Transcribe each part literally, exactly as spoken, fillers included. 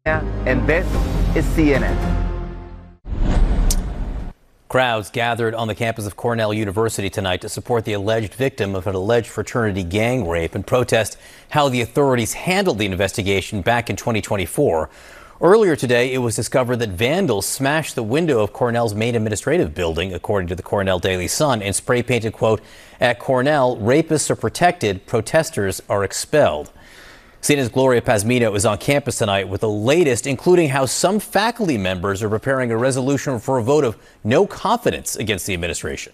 And this is C N N. Crowds gathered on the campus of Cornell University tonight to support the alleged victim of an alleged fraternity gang rape and protest how the authorities handled the investigation back in twenty twenty-four. Earlier today, it was discovered that vandals smashed the window of Cornell's main administrative building, according to the Cornell Daily Sun, and spray painted, quote, "At Cornell, rapists are protected, protesters are expelled." C N N's Gloria Pazmino is on campus tonight with the latest, including how some faculty members are preparing a resolution for a vote of no confidence against the administration.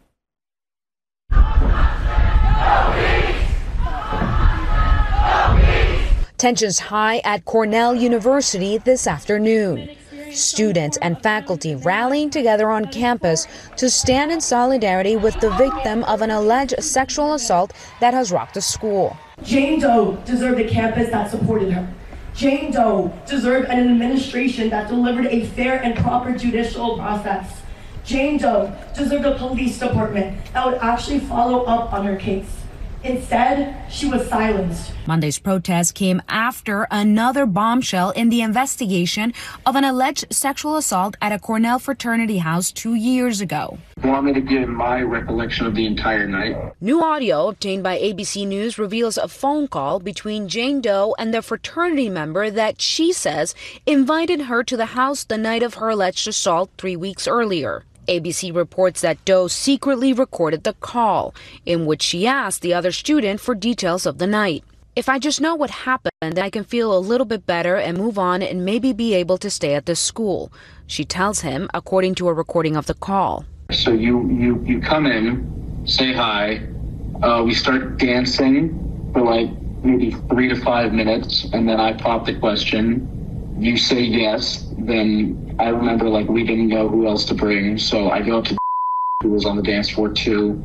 Tensions high at Cornell University this afternoon. Students and faculty rallying together on campus to stand in solidarity with the victim of an alleged sexual assault that has rocked the school. Jane Doe deserved a campus that supported her. Jane Doe deserved an administration that delivered a fair and proper judicial process. Jane Doe deserved a police department that would actually follow up on her case. Instead, she was silenced. Monday's protest came after another bombshell in the investigation of an alleged sexual assault at a Cornell fraternity house two years ago. You want me to give my recollection of the entire night? New audio obtained by A B C News reveals a phone call between Jane Doe and the fraternity member that she says invited her to the house the night of her alleged assault three weeks earlier. A B C reports that Doe secretly recorded the call, in which she asked the other student for details of the night. "If I just know what happened, then I can feel a little bit better and move on and maybe be able to stay at this school," she tells him, according to a recording of the call. So you, you, you come in, say hi, uh, we start dancing for like maybe three to five minutes, and then I pop the question. You say yes, then I remember like we didn't know who else to bring, so I go up to who was on the dance floor too,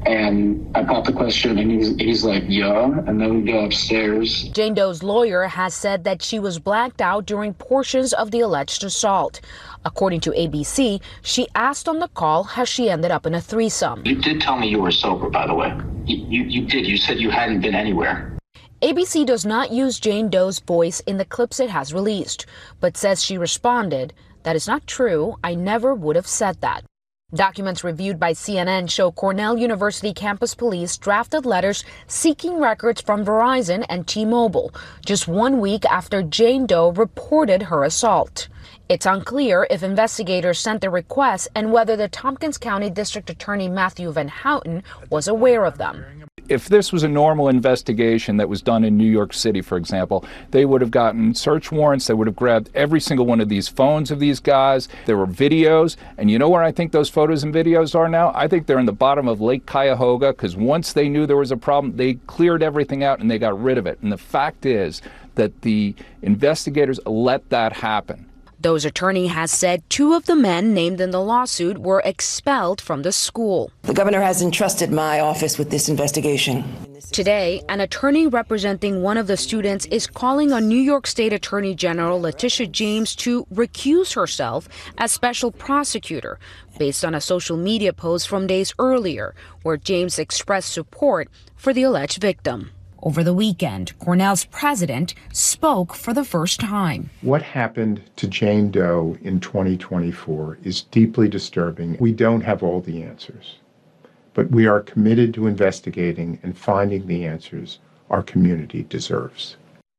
and I pop the question, and he's, he's like, yeah, and then we go upstairs. Jane Doe's lawyer has said that she was blacked out during portions of the alleged assault. According to A B C, she asked on the call how she ended up in a threesome. You did tell me you were sober, by the way. You, you, you did. You said you hadn't been anywhere. A B C does not use Jane Doe's voice in the clips it has released, but says she responded, "That is not true. I never would have said that." Documents reviewed by C N N show Cornell University campus police drafted letters seeking records from Verizon and T-Mobile just one week after Jane Doe reported her assault. It's unclear if investigators sent the requests and whether the Tompkins County District Attorney Matthew Van Houten was aware of them. If this was a normal investigation that was done in New York City, for example, they would have gotten search warrants. They would have grabbed every single one of these phones of these guys. There were videos. And you know where I think those photos and videos are now? I think they're in the bottom of Lake Cuyahoga, because once they knew there was a problem, they cleared everything out and they got rid of it. And the fact is that the investigators let that happen. Doe's attorney has said two of the men named in the lawsuit were expelled from the school. The governor has entrusted my office with this investigation. Today, an attorney representing one of the students is calling on New York State Attorney General Letitia James to recuse herself as special prosecutor, based on a social media post from days earlier, where James expressed support for the alleged victim. Over the weekend, Cornell's president spoke for the first time. What happened to Jane Doe in twenty twenty-four is deeply disturbing. We don't have all the answers, but we are committed to investigating and finding the answers our community deserves.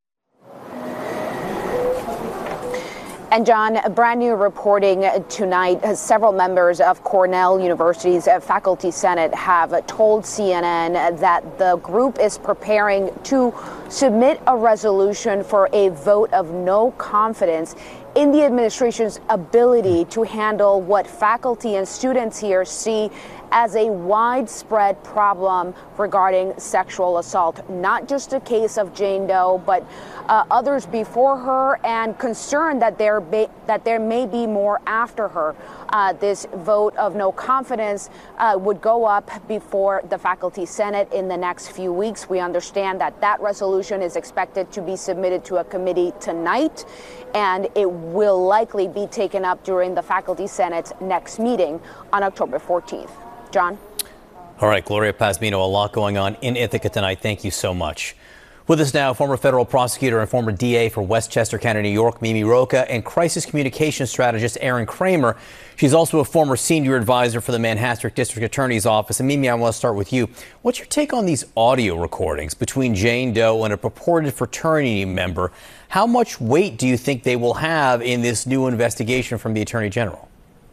And John, brand new reporting tonight, several members of Cornell University's Faculty Senate have told C N N that the group is preparing to submit a resolution for a vote of no confidence in the administration's ability to handle what faculty and students here see as a widespread problem regarding sexual assault. Not just a case of Jane Doe, but uh, others before her, and concern that there, be, that there may be more after her. Uh, this vote of no confidence uh, would go up before the Faculty Senate in the next few weeks. We understand that that resolution is expected to be submitted to a committee tonight, and it will likely be taken up during the Faculty Senate's next meeting on October fourteenth. John? All right, Gloria Pazmino, a lot going on in Ithaca tonight. Thank you so much. With us now, former federal prosecutor and former D A for Westchester County, New York, Mimi Rocah, and crisis communication strategist Erin Kramer. She's also a former senior advisor for the Manhasset District Attorney's Office. And Mimi, I want to start with you. What's your take on these audio recordings between Jane Doe and a purported fraternity member? How much weight do you think they will have in this new investigation from the Attorney General?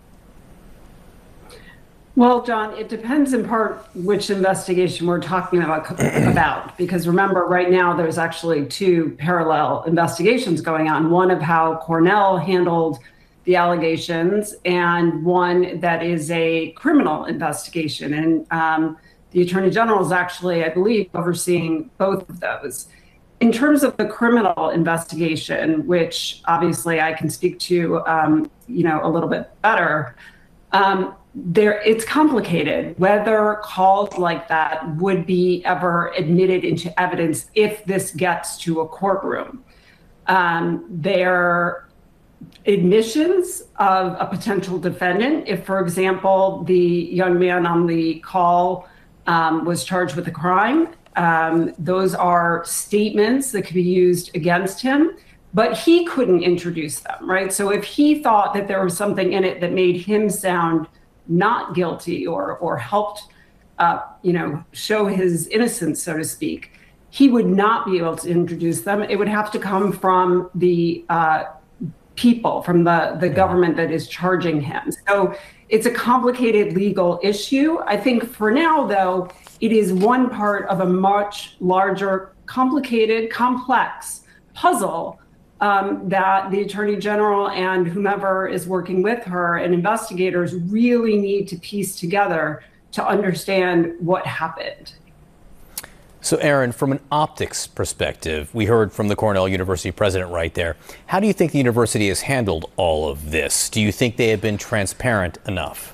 Well, John, it depends in part which investigation we're talking about, about, because remember, right now there's actually two parallel investigations going on, one of how Cornell handled the allegations and one that is a criminal investigation. And um, the Attorney General is actually, I believe, overseeing both of those. In terms of the criminal investigation, which obviously I can speak to, um, you know, a little bit better, um, There, it's complicated whether calls like that would be ever admitted into evidence if this gets to a courtroom. Um, their admissions of a potential defendant, if, for example, the young man on the call um, was charged with a crime, um, those are statements that could be used against him, but he couldn't introduce them, right? So if he thought that there was something in it that made him sound not guilty or or helped, uh, you know, show his innocence, so to speak, he would not be able to introduce them. It would have to come from the uh, people, from the, the government that is charging him. So it's a complicated legal issue. I think for now, though, it is one part of a much larger, complicated, complex puzzle Um, that the Attorney General and whomever is working with her and investigators really need to piece together to understand what happened. So, Erin, from an optics perspective, we heard from the Cornell University president right there. How do you think the university has handled all of this? Do you think they have been transparent enough?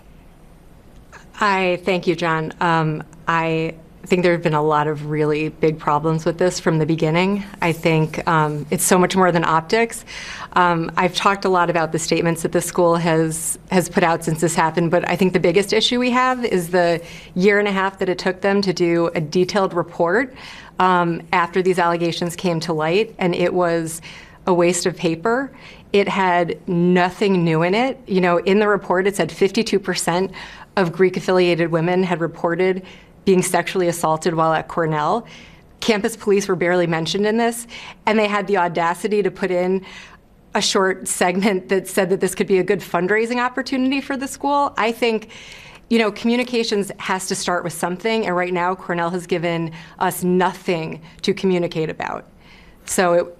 I thank you, John. Um, I I think there have been a lot of really big problems with this from the beginning. I think um, it's so much more than optics. Um, I've talked a lot about the statements that the school has has put out since this happened, but I think the biggest issue we have is the year and a half that it took them to do a detailed report um, after these allegations came to light, and it was a waste of paper. It had nothing new in it. You know, in the report, it said fifty-two percent of Greek-affiliated women had reported being sexually assaulted while at Cornell. Campus police were barely mentioned in this, and they had the audacity to put in a short segment that said that this could be a good fundraising opportunity for the school. I think, you know, communications has to start with something, and right now Cornell has given us nothing to communicate about. So it,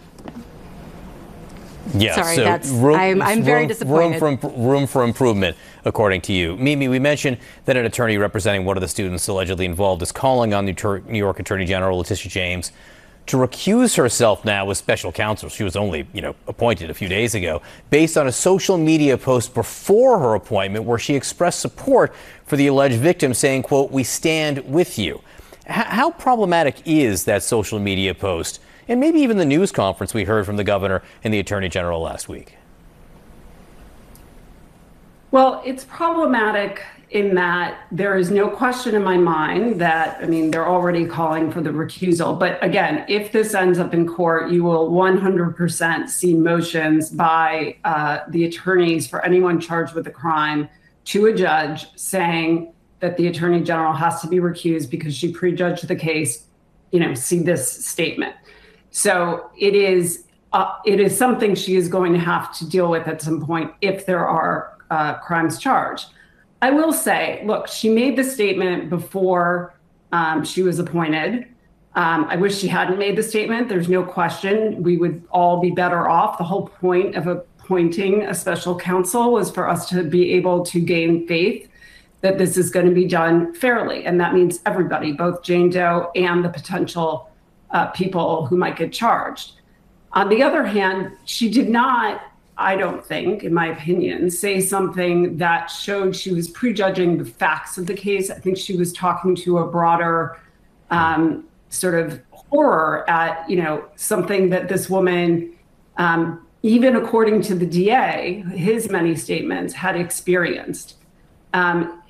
Yeah, Sorry, so that's, room, I'm, I'm very room, disappointed. Room for, room for improvement, according to you. Mimi, we mentioned that an attorney representing one of the students allegedly involved is calling on New York Attorney General Letitia James to recuse herself now as special counsel. She was only, you know, appointed a few days ago, based on a social media post before her appointment where she expressed support for the alleged victim, saying, quote, "We stand with you." H- how problematic is that social media post? And maybe even the news conference we heard from the governor and the attorney general last week? Well, it's problematic in that there is no question in my mind that, I mean, they're already calling for the recusal. But again, if this ends up in court, you will one hundred percent see motions by uh, the attorneys for anyone charged with a crime to a judge saying that the attorney general has to be recused because she prejudged the case. You know, see this statement. So it is uh, it is something she is going to have to deal with at some point if there are uh, crimes charged. I will say, look, she made the statement before um, she was appointed. Um, I wish she hadn't made the statement. There's no question we would all be better off. The whole point of appointing a special counsel was for us to be able to gain faith that this is going to be done fairly. And that means everybody, both Jane Doe and the potential Uh, people who might get charged. On the other hand, she did not, I don't think, in my opinion, say something that showed she was prejudging the facts of the case. I think she was talking to a broader um, sort of horror at, you know, something that this woman, um, even according to the D A, his many statements, had experienced. Um,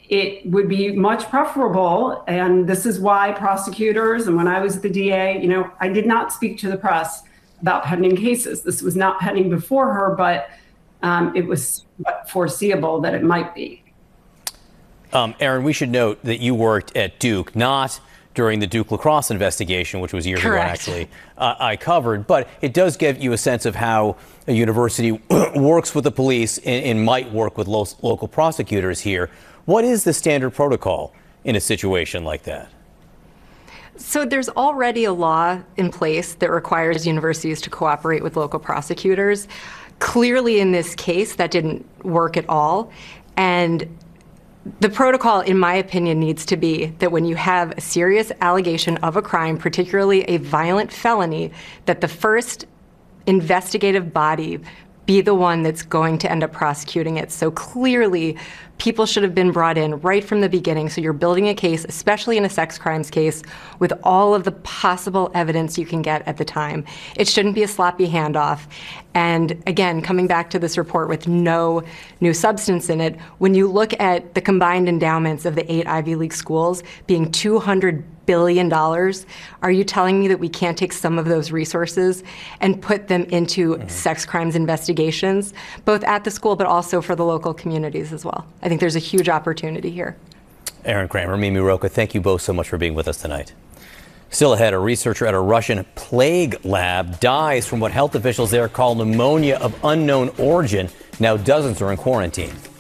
it would be much preferable, and this is why prosecutors, and when I was the D A, you know, I did not speak to the press about pending cases. This was not pending before her, but um, it was foreseeable that it might be. Um, Erin, we should note that you worked at Duke, not during the Duke lacrosse investigation, which was years Correct. ago, actually, uh, I covered. But it does give you a sense of how a university works with the police and, and might work with lo- local prosecutors here. What is the standard protocol in a situation like that? So there's already a law in place that requires universities to cooperate with local prosecutors. Clearly, in this case, that didn't work at all. And the protocol, in my opinion, needs to be that when you have a serious allegation of a crime, particularly a violent felony, that the first investigative body be the one that's going to end up prosecuting it. So clearly, people should have been brought in right from the beginning. So you're building a case, especially in a sex crimes case, with all of the possible evidence you can get at the time. It shouldn't be a sloppy handoff. And again, coming back to this report with no new substance in it, when you look at the combined endowments of the eight Ivy League schools being two hundred billion dollars, are you telling me that we can't take some of those resources and put them into mm-hmm. sex crimes investigations, both at the school but also for the local communities as well? I think there's a huge opportunity here. Erin Kramer, Mimi Rocah, thank you both so much for being with us tonight. Still ahead, a researcher at a Russian plague lab dies from what health officials there call pneumonia of unknown origin. Now dozens are in quarantine.